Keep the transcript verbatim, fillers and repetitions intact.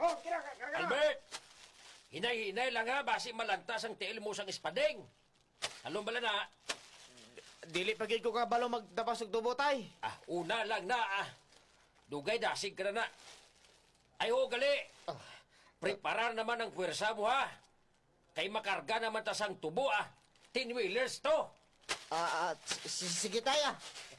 Oh, kira, kira, kira. Albert! Hinay-hinay lang ha, basi malantas ang tiil mo sang ispading. Halong bala na. Dili pagid ko kabalo magtapas og tubo, tay. Ah, una lang na ah. Dugay dasig ka na na. Ay ho, gali. Preparar naman ang puwersa mo ha. Kay makarga naman tas ang tubo ah. Tin-wheelers to. Ah, ah, s- s- sige, tay, ah.